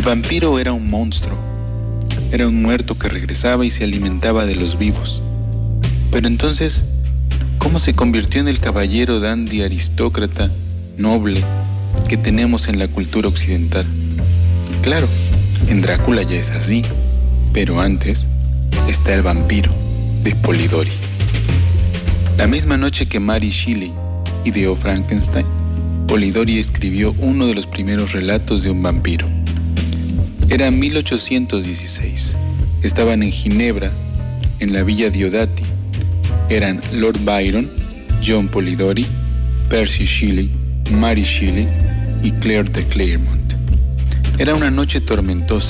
vampiro era un monstruo. Era un muerto que regresaba y se alimentaba de los vivos. Pero entonces, ¿cómo se convirtió en el caballero dandy aristócrata, noble, que tenemos en la cultura occidental? Claro, en Drácula ya es así, pero antes está el vampiro de Polidori. La misma noche que Mary Shelley ideó Frankenstein, Polidori escribió uno de los primeros relatos de un vampiro. Era 1816. Estaban en Ginebra, en la Villa Diodati. Eran Lord Byron, John Polidori, Percy Shelley, Mary Shelley y Claire de Claremont. Era una noche tormentosa.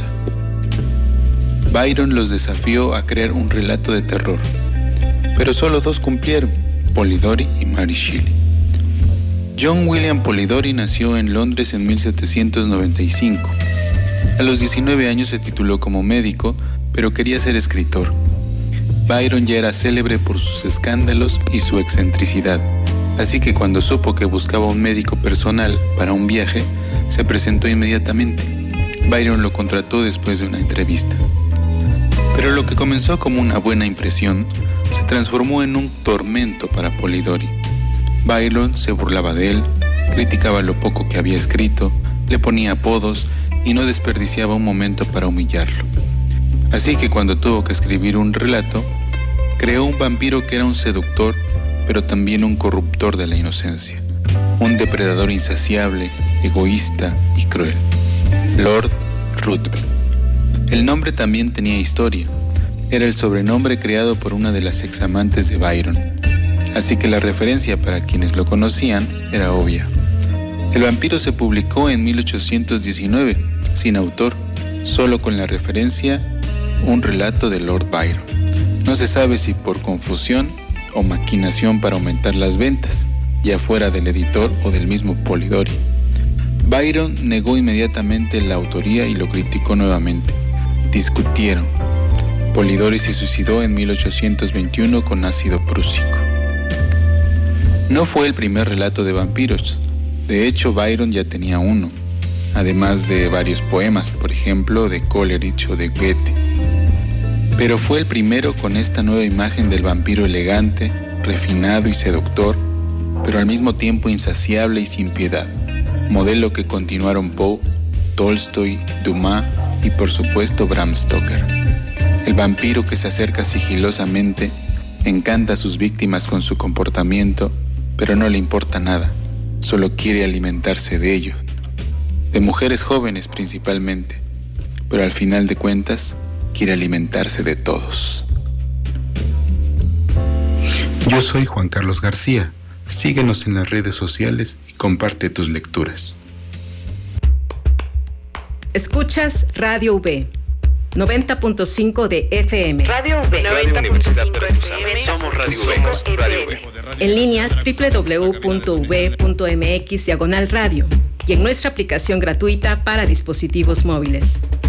Byron los desafió a crear un relato de terror, pero solo dos cumplieron, Polidori y Mary Shelley. John William Polidori nació en Londres en 1795. A los 19 años se tituló como médico, pero quería ser escritor. Byron ya era célebre por sus escándalos y su excentricidad, así que cuando supo que buscaba un médico personal para un viaje, se presentó inmediatamente. Byron lo contrató después de una entrevista. Pero lo que comenzó como una buena impresión se transformó en un tormento para Polidori. Byron se burlaba de él, criticaba lo poco que había escrito, le ponía apodos y no desperdiciaba un momento para humillarlo. Así que cuando tuvo que escribir un relato, creó un vampiro que era un seductor, pero también un corruptor de la inocencia, un depredador insaciable, egoísta y cruel. Lord Ruthven. El nombre también tenía historia. Era el sobrenombre creado por una de las examantes de Byron, así que la referencia para quienes lo conocían era obvia. El vampiro se publicó en 1819, sin autor, solo con la referencia un relato de Lord Byron. No se sabe si por confusión o maquinación para aumentar las ventas, ya fuera del editor o del mismo Polidori. Byron negó inmediatamente la autoría y lo criticó nuevamente. Discutieron. Polidori se suicidó en 1821 con ácido prúsico. No fue el primer relato de vampiros. De hecho, Byron ya tenía uno, además de varios poemas, por ejemplo, de Coleridge o de Goethe. Pero fue el primero con esta nueva imagen del vampiro elegante, refinado y seductor, pero al mismo tiempo insaciable y sin piedad, modelo que continuaron Poe, Tolstoy, Dumas y por supuesto Bram Stoker. El vampiro que se acerca sigilosamente, encanta a sus víctimas con su comportamiento, pero no le importa nada, solo quiere alimentarse de ellos, de mujeres jóvenes principalmente, pero al final de cuentas quiere alimentarse de todos. Yo soy Juan Carlos García. Síguenos en las redes sociales y comparte tus lecturas. Escuchas Radio V, 90.5 de FM. Radio V, Radio Universidad Veracruzana. Somos Radio V. Radio V. En línea www.v.mx/radio y en nuestra aplicación gratuita para dispositivos móviles.